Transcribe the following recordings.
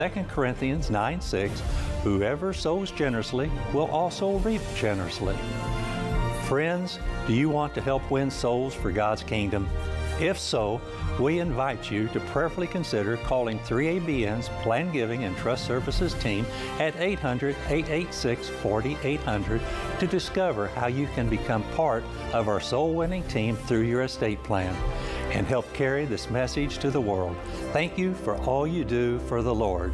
2 Corinthians 9:6, whoever sows generously will also reap generously. Friends, do you want to help win souls for God's kingdom? If so, we invite you to prayerfully consider calling 3ABN's Plan Giving and Trust Services team at 800-886-4800 to discover how you can become part of our soul-winning team through your estate plan and help carry this message to the world. Thank you for all you do for the Lord.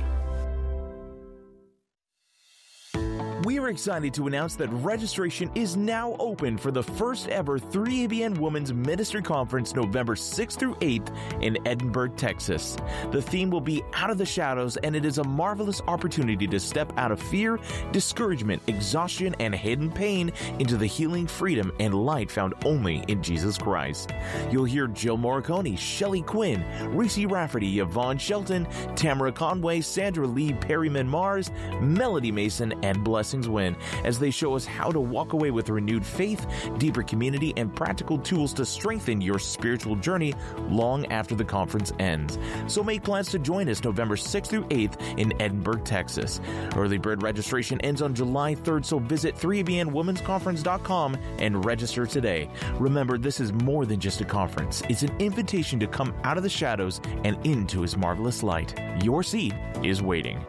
We are excited to announce that registration is now open for the first ever 3ABN Women's Ministry Conference November 6th through 8th in Edinburgh, Texas. The theme will be Out of the Shadows, and it is a marvelous opportunity to step out of fear, discouragement, exhaustion, and hidden pain into the healing, freedom, and light found only in Jesus Christ. You'll hear Jill Morricone, Shelley Quinn, Reese Rafferty, Yvonne Shelton, Tamara Conway, Sandra Lee Perryman Mars, Melody Mason, and Blessings Win, as they show us how to walk away with renewed faith, deeper community, and practical tools to strengthen your spiritual journey long after the conference ends. So make plans to join us November 6th through 8th in Edinburgh, Texas. Early bird registration ends on July 3rd, so visit 3ABNWomen'sConference.com and register today. Remember, this is more than just a conference. It's an invitation to come out of the shadows and into His marvelous light. Your seat is waiting.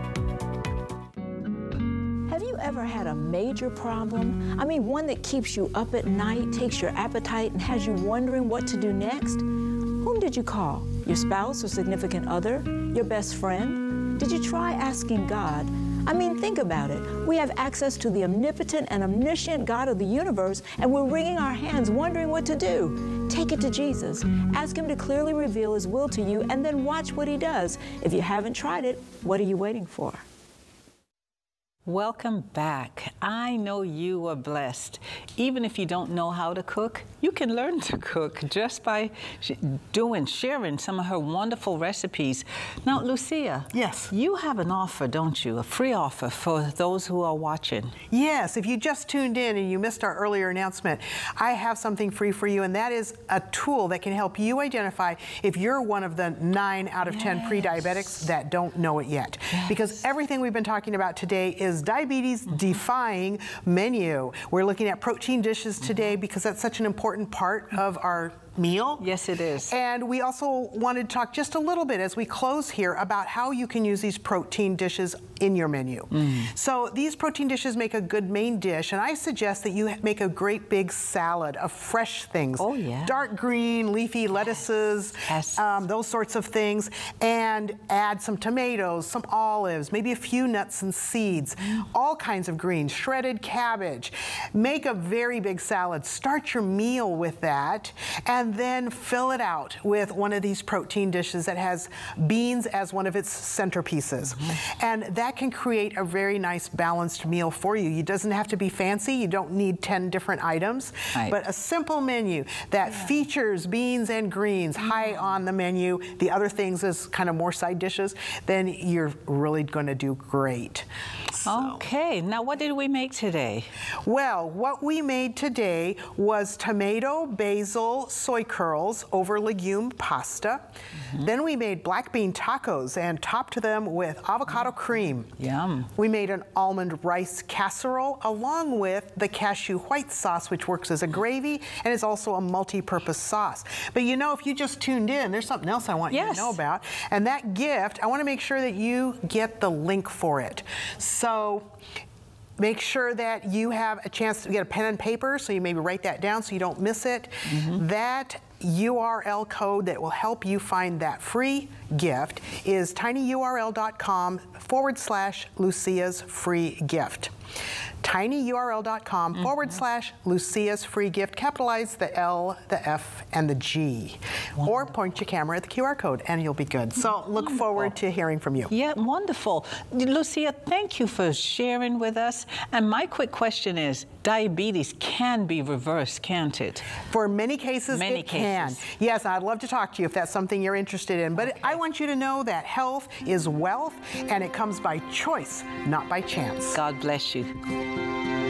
Ever had a major problem? I mean, one that keeps you up at night, takes your appetite, and has you wondering what to do next? Whom did you call? Your spouse or significant other? Your best friend? Did you try asking God? I mean, think about it. We have access to the omnipotent and omniscient God of the universe, and we're wringing our hands wondering what to do. Take it to Jesus. Ask Him to clearly reveal His will to you, and then watch what He does. If you haven't tried it, what are you waiting for? Welcome back. I know you are blessed. Even if you don't know how to cook, you can learn to cook just by sharing some of her wonderful recipes. Now, Lucia. Yes. You have an offer, don't you? A free offer for those who are watching. Yes. If you just tuned in and you missed our earlier announcement, I have something free for you, and that is a tool that can help you identify if you're one of the 9 out of 10 pre-diabetics that don't know it yet. Yes. Because everything we've been talking about today is diabetes-defying menu. We're looking at protein dishes today because that's such an important part of our meal. Yes, it is. And we also wanted to talk just a little bit as we close here about how you can use these protein dishes in your menu. So these protein dishes make a good main dish, and I suggest that you make a great big salad of fresh things. Oh, yeah. Dark green, leafy lettuces, Yes. Those sorts of things, and add some tomatoes, some olives, maybe a few nuts and seeds, all kinds of greens, shredded cabbage. Make a very big salad. Start your meal with that, and then fill it out with one of these protein dishes that has beans as one of its centerpieces. And that can create a very nice balanced meal for you. It doesn't have to be fancy. You don't need 10 different items, but a simple menu that features beans and greens high on the menu, the other things as kind of more side dishes, then you're really going to do great. Okay, now what did we make today? Well, what we made today was tomato, basil, soy curls over legume pasta. Then we made black bean tacos and topped them with avocado cream. Yum. We made an almond rice casserole along with the cashew white sauce, which works as a gravy and is also a multi-purpose sauce. But you know, if you just tuned in, there's something else I want you to know about. And that gift, I want to make sure that you get the link for it. So make sure that you have a chance to get a pen and paper, so you maybe write that down so you don't miss it. That URL code that will help you find that free gift is tinyurl.com/Lucia's free gift. tinyurl.com/Lucia's free gift. Capitalize the L, the F, and the G. Or point your camera at the QR code and you'll be good. So look forward to hearing from you. Yeah, wonderful. Lucia, thank you for sharing with us. And my quick question is, diabetes can be reversed, can't it? For many cases, it can. Yes, I'd love to talk to you if that's something you're interested in. But I want you to know that health is wealth, and it comes by choice, not by chance. God bless you.